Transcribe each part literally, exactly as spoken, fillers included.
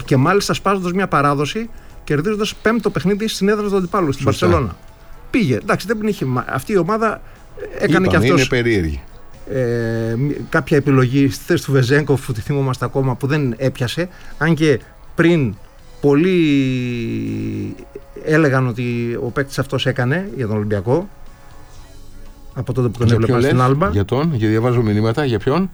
Και μάλιστα σπάζοντας μια παράδοση, κερδίζοντας πέμπτο παιχνίδι στην έδρα του αντιπάλου, στην Μπαρσελόνα. Πήγε. Εντάξει, δεν είχε. Αυτή η ομάδα έκανε και αυτός. Είναι περίεργη. Ε, κάποια επιλογή στη θέση του Βεζέγκοφ που τη θυμόμαστε ακόμα που δεν έπιασε. Αν και πριν πολλοί έλεγαν ότι ο παίκτης αυτός έκανε για τον Ολυμπιακό. Από τότε που τον έβλεπαν στην Άλμπα. Για τον, για διαβάζω μηνύματα, για ποιον.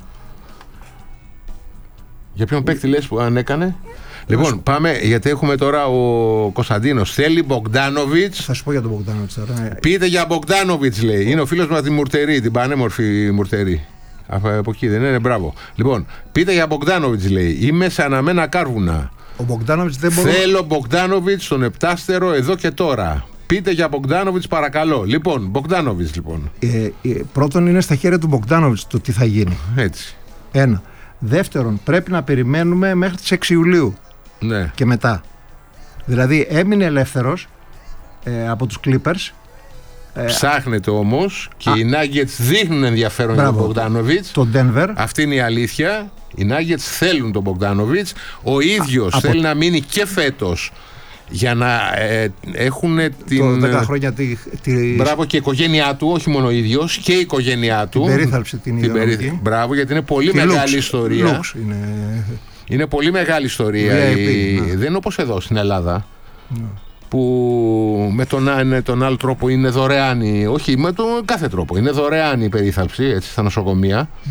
Για ποιον παίκτη λες που αν έκανε. Λοιπόν, πάμε, γιατί έχουμε τώρα ο Κωνσταντίνος. Θέλει Μπογκντάνοβιτς. Θα σου πω για τον Μπογκντάνοβιτς τώρα. Πείτε για Μπογκντάνοβιτς, λέει. Είναι ο φίλος μας τη Μουρτερή, την πανέμορφη Μουρτερή. Από εκεί δεν είναι, μπράβο. Λοιπόν, πείτε για Μπογκντάνοβιτς, λέει. Είμαι σαν αμένα κάρβουνα. Ο Μπογκντάνοβιτς δεν μπορεί. Θέλω Μπογκντάνοβιτς στον επτάστερο εδώ και τώρα. Πείτε για Μπογκντάνοβιτς, παρακαλώ. Λοιπόν, Μπογκντάνοβιτς, λοιπόν. Ε, ε, πρώτον, είναι στα χέρια του Μπογκντάνοβιτς το τι θα γίνει. Έτσι. Ένα. Δεύτερον, πρέπει να περιμένουμε μέχρι τις έξι Ιουλίου. Ναι. Και μετά. Δηλαδή, έμεινε ελεύθερος ε, από τους Clippers. Ε, Ψάχνεται όμως και α, οι Nuggets δείχνουν ενδιαφέρον για τον Μπογκντάνοβιτς. Το Denver. Αυτή είναι η αλήθεια. Οι Nuggets θέλουν τον Μπογκντάνοβιτς. Ο ίδιος α, θέλει από... να μείνει και φέτος για να ε, έχουν την. Το δέκα χρόνια τη, τη... Μπράβο, και η οικογένειά του, όχι μόνο ο ίδιος, και η οικογένειά του. Την περίθαλψη την, την περί... Μπράβο, γιατί είναι πολύ τη μεγάλη Lux, ιστορία. Lux, είναι... είναι πολύ μεγάλη ιστορία. Η... Ναι. Δεν είναι όπως εδώ στην Ελλάδα. Ναι. Που με τον ένα τον άλλο τρόπο είναι δωρεάν, όχι με τον κάθε τρόπο, είναι δωρεάν η περίθαλψη, έτσι, στα νοσοκομεία. Mm.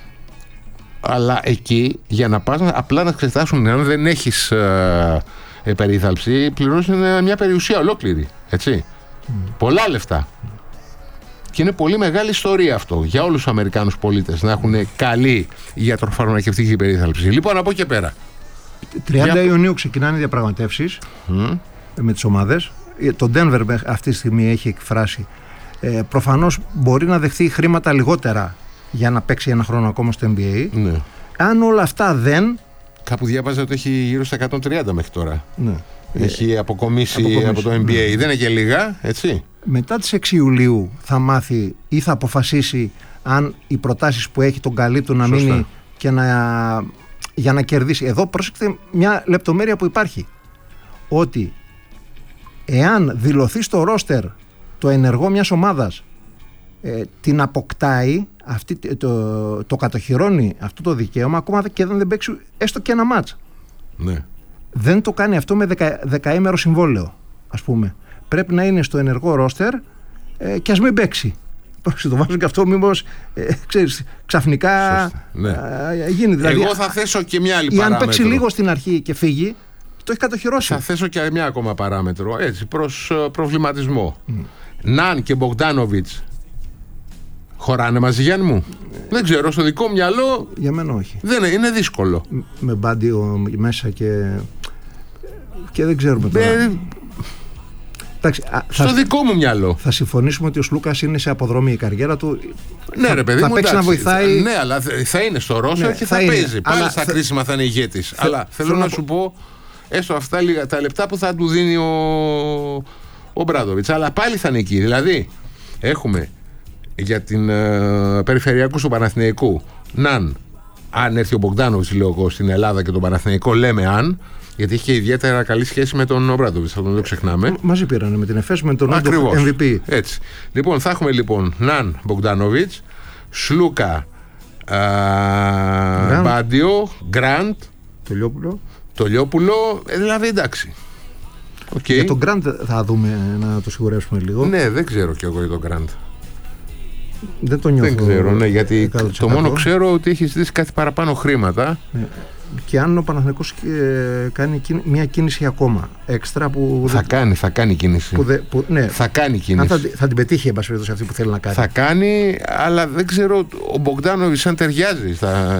Αλλά εκεί για να πας απλά να εξετάσουν αν δεν έχεις ε, ε, περίθαλψη, πληρώνεις μια περιουσία ολόκληρη, έτσι. Mm. Πολλά λεφτά. Mm. Και είναι πολύ μεγάλη ιστορία αυτό για όλους τους Αμερικάνους πολίτες να έχουν καλή ιατροφαρμακευτική περίθαλψη. Λοιπόν, από εκεί πέρα τριάντα για... Ιουνίου ξεκινάνε οι διαπραγματεύσεις mm. με τις ομάδες. Το Denver αυτή τη στιγμή έχει εκφράσει ε, προφανώς μπορεί να δεχθεί χρήματα λιγότερα για να παίξει ένα χρόνο ακόμα στο N B A. Ναι. Αν όλα αυτά δεν... Κάπου διάβαζα ότι έχει γύρω στα εκατόν τριάντα μέχρι τώρα. Ναι. Έχει αποκομίσει, αποκομίσει από το N B A. Ναι. Δεν είναι και λίγα, έτσι. Μετά τις έξι Ιουλίου θα μάθει ή θα αποφασίσει αν οι προτάσεις που έχει τον καλύπτουν να Σωστά. μείνει και να, για να κερδίσει. Εδώ πρόσεξτε μια λεπτομέρεια που υπάρχει. Ότι εάν δηλωθεί στο ρόστερ το ενεργό μιας ομάδας, ε, την αποκτάει, αυτή, το, το κατοχυρώνει αυτό το δικαίωμα ακόμα και δεν παίξει έστω και ένα μάτς. Ναι. Δεν το κάνει αυτό με δεκα, δεκαήμερο συμβόλαιο, ας πούμε. Πρέπει να είναι στο ενεργό ρόστερ ε, και ας μην παίξει. Το βάζουν και αυτό μήπως ε, ξέρεις, ξαφνικά ναι. ε, γίνει. Δηλαδή, εγώ θα θέσω και μια άλλη ή παράμετρο. Αν παίξει λίγο στην αρχή και φύγει, το έχει κατοχυρώσει. Θα θέσω και μια ακόμα παράμετρο, έτσι, προς uh, προβληματισμό. Mm. Ναν και Μπογκντάνοβιτς χωράνε μαζί, Γιάννη μου? Mm. Δεν ξέρω, στο δικό μου μυαλό. Για μένα όχι. Δεν είναι, είναι δύσκολο. Με μπάντιο μέσα και. Και δεν ξέρουμε τώρα. Ε, Εντάξει, στο θα, δικό μου μυαλό. Θα συμφωνήσουμε ότι ο Σλούκας είναι σε αποδρομή η καριέρα του. Ναι, ρε παιδί θα μου, παίξει εντάξει, να βοηθάει. Ναι, αλλά θα είναι στο ρόστερ, ναι, και θα, θα παίζει. Πάλι αλλά στα θα... κρίσιμα θα είναι ηγέτης. Θα... Αλλά θέλω να, να σου πω, έστω αυτά λίγα τα λεπτά που θα του δίνει ο, ο Μπράντοβιτς. Αλλά πάλι θα είναι εκεί. Δηλαδή, έχουμε για την uh, περιφερειακού του Παναθηναϊκού Ναν. Αν έρθει ο Μπογκντάνοβιτς, λέω εγώ, στην Ελλάδα και τον Παναθηναϊκό, λέμε αν. Γιατί είχε ιδιαίτερα καλή σχέση με τον Ομπράντοβιτς, θα τον το ξεχνάμε. Μαζί πήρανε με την ΕΦΕΣ, με τον Άντο εμ βι πι. Έτσι. Λοιπόν, θα έχουμε λοιπόν Ναν Μπογκντάνοβιτς, Σλούκα, α, Μπάντιο, Γκραντ, Τολιόπουλο. Τολιόπουλο, ε, δηλαδή εντάξει. Okay. Για τον Γκραντ θα δούμε να το σιγουρεύσουμε λίγο. Ναι, δεν ξέρω κι εγώ για τον Γκραντ. Δεν το νιώθω. Δεν ξέρω, ναι, γιατί εκατό τοις εκατό. Το μόνο ξέρω ότι έχει ζητήσει κάτι παραπάνω χρήματα. Ναι. Και αν ο Παναθηναϊκός ε, κάνει μια κίνηση ακόμα έξτρα που. Θα δεν, κάνει, θα κάνει κίνηση. Που δε, που, ναι, θα κάνει κίνηση. Αν θα, θα την πετύχει, εν πάση περιπτώσει, αυτή που θέλει να κάνει. Θα κάνει, αλλά δεν ξέρω ο Μπογκντάνοβιτς αν ταιριάζει στα,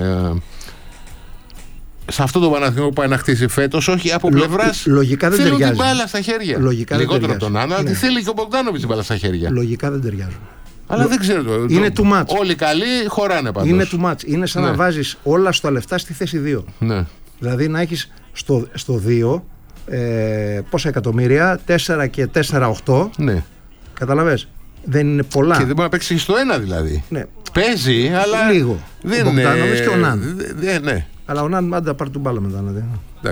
σε αυτό το Παναθηναϊκό που πάει να χτίσει φέτος. Όχι από πλευράς. Λογικά δεν θέλουν ταιριάζει. Την μπάλα στα χέρια. Λογικά λιγότερο από τον Άννα, ναι. Τι θέλει και ο Μπογκντάνοβιτς την μπάλα στα χέρια. Λογικά δεν ταιριάζουν. Αλλά Λο... δεν ξέρω. Είναι το... too much. Όλοι καλοί χωράνε πάντως. Είναι too much. Είναι σαν ναι. να βάζεις όλα στα λεφτά στη θέση δύο. Ναι. Δηλαδή να έχεις στο, στο δύο ε, πόσα εκατομμύρια, τέσσερα και τέσσερα, οκτώ. Ναι. Καταλαβες. Δεν είναι πολλά. Και δεν μπορεί να παίξει στο ένα δηλαδή. Ναι. Παίζει, αλλά. Λίγο. Δεν ο Μπογκντάνοβιτς και ο Ναν. Δε, δε, ναι. Αλλά ο Ναν πάντα πάρει την μπάλα μετά. Δηλαδή.